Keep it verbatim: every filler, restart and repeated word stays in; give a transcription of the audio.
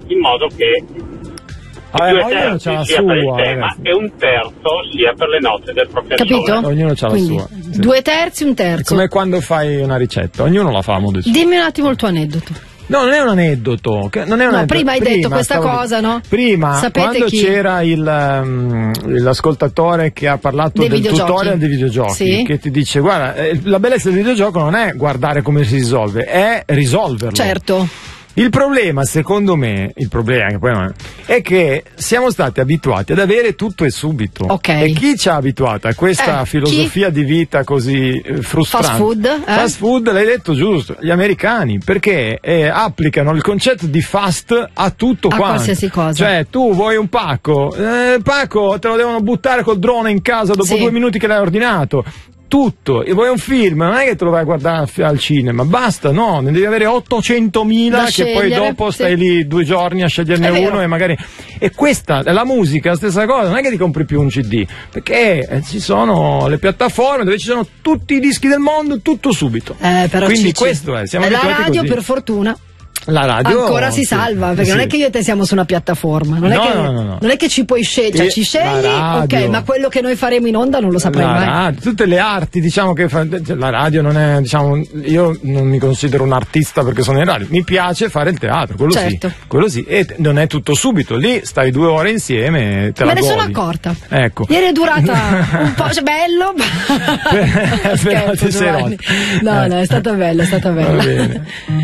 in modo che Ah, due ognuno terzi c'ha la sia per il sua, tema ragazzi. e un terzo sia per le note del professore. Capito? Ognuno c'ha Quindi, la sua. Sì. Due terzi, un È terzo. come quando fai una ricetta, ognuno la fa a modo suo. Dimmi un attimo il tuo aneddoto. No, non è un aneddoto. che- Non è un No, aneddoto. prima hai detto questa stavo- cosa, no? Prima, Sapete quando chi? c'era il, um, l'ascoltatore che ha parlato Dei del videogiochi. tutorial dei videogiochi, Sì. che ti dice, guarda, eh, la bellezza del videogioco non è guardare come si risolve, è risolverlo. Certo. Il problema, secondo me, il problema che poi non è, è che siamo stati abituati ad avere tutto e subito. Ok. E chi ci ha abituato a questa Eh, filosofia di vita così eh, frustrante? Fast food, eh? Fast food, l'hai detto giusto, gli americani, perché eh, applicano il concetto di fast a tutto A quanto. qualsiasi cosa. Cioè, tu vuoi un pacco, eh, pacco te lo devono buttare col drone in casa dopo Sì. due minuti che l'hai ordinato. Tutto, e vuoi un film, non è che te lo vai a guardare al, al cinema, basta, no, ne devi avere ottocentomila Da che poi scegliere, dopo sì. stai lì due giorni a sceglierne È vero. uno e magari. E questa, la musica, la stessa cosa, non è che ti compri più un C D, perché eh, ci sono le piattaforme dove ci sono tutti i dischi del mondo, tutto subito. Eh, però Quindi Cicci, questo è, siamo la abituati radio così. per fortuna La radio ancora si sì, salva, perché sì. non è che io e te siamo su una piattaforma, non, No, è, che, no, no, no. non è che ci puoi scegliere, cioè E ci scegli, la ok, radio. ma quello che noi faremo in onda non lo saprai La mai. radio, tutte le arti, diciamo che fa- la radio non è, diciamo, io non mi considero un artista perché sono in radio, mi piace fare il teatro, quello Certo. sì, quello sì, e t- non è tutto subito, lì stai due ore insieme e te Me la ne sono godi. accorta. Ecco. Ieri è durata un po', cioè, bello. Però Scherzo, ti sei Giovanni. rotto. No, Eh. no, è stata bella, è stata bella. Va bene.